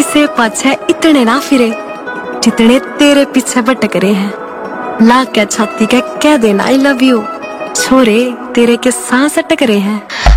से पाछे इतने ना फिरे जितने तेरे पीछे भटक रहे हैं। लाग के छाती के कह देना आई लव यू, छोरे तेरे के सांस अटक रहे हैं।